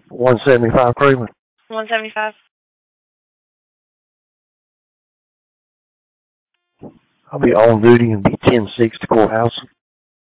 175 Freeman. 175. I'll be on duty and be 10-6 to courthouse.